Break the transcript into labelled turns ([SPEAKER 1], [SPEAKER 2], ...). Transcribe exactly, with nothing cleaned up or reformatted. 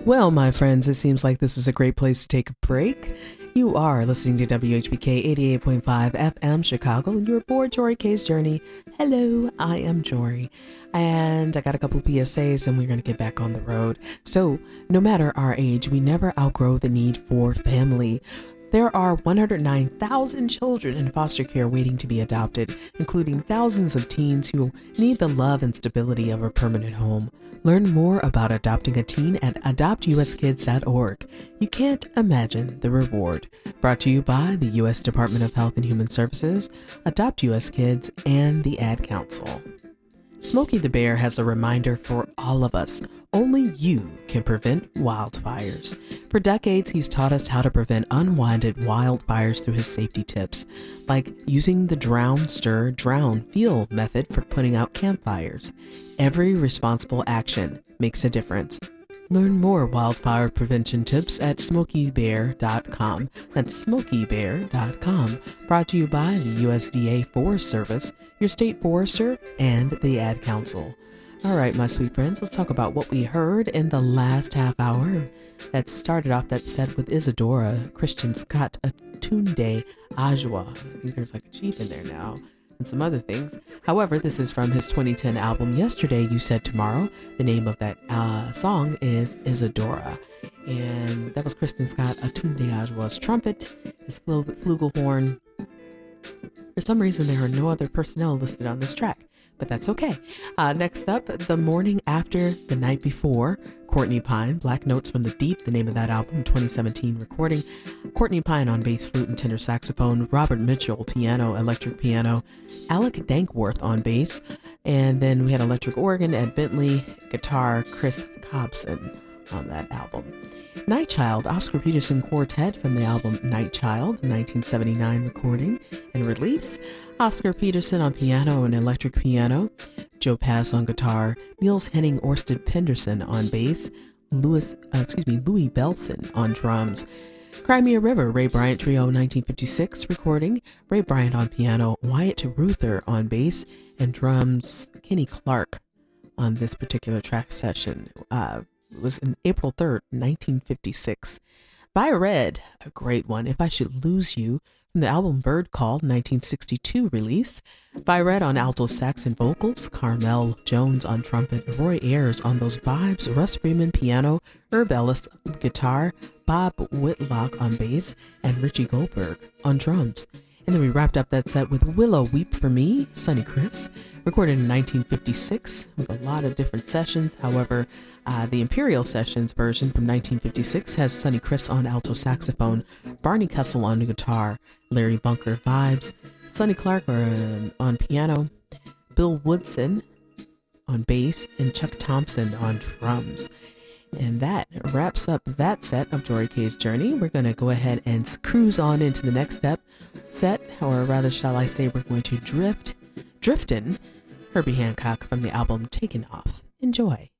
[SPEAKER 1] Well, my friends, it seems like this is a great place to take a break. You are listening to W H B K eighty-eight point five F M Chicago, and you're aboard Jory K's Journey. Hello, I am Jory, and I got a couple of P S As, and we're going to get back on the road. So, no matter our age, we never outgrow the need for family. There are one hundred nine thousand children in foster care waiting to be adopted, including thousands of teens who need the love and stability of a permanent home. Learn more about adopting a teen at adopt u s kids dot org. You can't imagine the reward. Brought to you by the U S Department of Health and Human Services, Adopt U S Kids, and the Ad Council. Smokey the Bear has a reminder for all of us. Only you can prevent wildfires. For decades, he's taught us how to prevent unwanted wildfires through his safety tips, like using the drown, stir, drown, feel method for putting out campfires. Every responsible action makes a difference. Learn more wildfire prevention tips at smokey bear dot com. That's smokey bear dot com. Brought to you by the U S D A Forest Service, your state forester, and the Ad Council. All right, my sweet friends, let's talk about what we heard in the last half hour. That started off that set with Isadora, Christian Scott, Atunde Ajwa. I think there's like a chief in there now, and some other things. However, this is from his twenty ten album, Yesterday You Said Tomorrow. The name of that uh, song is Isadora. And that was Christian Scott, Atunde Ajwa's trumpet, his fl- flugelhorn. For some reason, there are no other personnel listed on this track, but that's okay. Uh, next up, The Morning After, The Night Before, Courtney Pine, Black Notes from the Deep, the name of that album, twenty seventeen recording. Courtney Pine on bass, flute, and tenor saxophone, Robert Mitchell, piano, electric piano, Alec Dankworth on bass, and then we had electric organ, Ed Bentley, guitar, Chris Cobson on that album. Night Child, Oscar Peterson Quartet from the album Night Child, nineteen seventy-nine recording and release. Oscar Peterson on piano and electric piano, Joe Pass on guitar, Niels Henning Orsted Penderson on bass, Louis, uh, excuse me, Louis Belson on drums. Crimea River, Ray Bryant Trio, nineteen fifty-six recording, Ray Bryant on piano, Wyatt Ruther on bass, and drums, Kenny Clark on this particular track session. Uh, it was in April third, nineteen fifty-six. By Red, a great one, If I Should Lose You, from the album Bird Call, nineteen sixty-two release. By Red on alto sax and vocals, Carmel Jones on trumpet, Roy Ayers on those vibes, Russ Freeman piano, Herb Ellis guitar, Bob Whitlock on bass, and Richie Goldberg on drums. And then we wrapped up that set with Willow Weep for Me, Sonny Chris, recorded in nineteen fifty-six with a lot of different sessions. However, uh, the Imperial Sessions version from nineteen fifty-six has Sonny Chris on alto saxophone, Barney Kessel on guitar, Larry Bunker vibes, Sonny Clark on, on piano, Bill Woodson on bass, and Chuck Thompson on drums. And that wraps up that set of Jory K's Journey. We're going to go ahead and cruise on into the next step set, or rather shall I say we're going to drift, driftin' Herbie Hancock from the album Taken Off. Enjoy.